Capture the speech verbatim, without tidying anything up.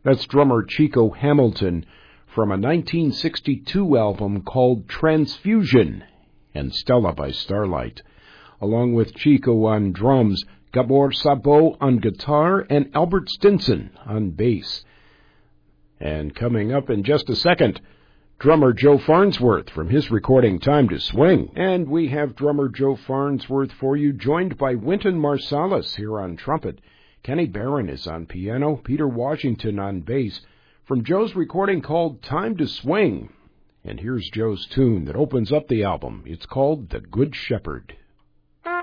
That's drummer Chico Hamilton from a nineteen sixty-two album called Transfusion and Stella by Starlight. Along with Chico on drums, Gabor Szabo on guitar, and Albert Stinson on bass. And coming up in just a second, drummer Joe Farnsworth from his recording Time to Swing. And we have drummer Joe Farnsworth for you, joined by Wynton Marsalis here on trumpet. Kenny Barron is on piano, Peter Washington on bass, from Joe's recording called Time to Swing. And here's Joe's tune that opens up the album. It's called The Good Shepherd.